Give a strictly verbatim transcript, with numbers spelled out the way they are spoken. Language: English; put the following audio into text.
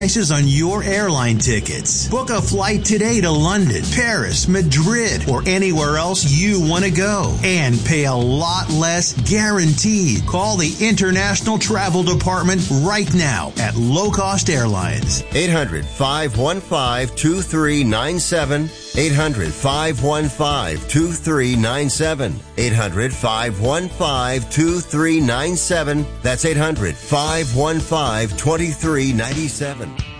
Prices on your airline tickets. Book a flight today to London, Paris, Madrid, or anywhere else you want to go. And pay a lot less guaranteed. Call the International Travel Department right now at Low Cost Airlines. eight hundred, five one five, two three nine seven. eight hundred, five one five, two three nine seven. eight hundred, five one five, two three nine seven. That's eight hundred, five one five, two three nine seven.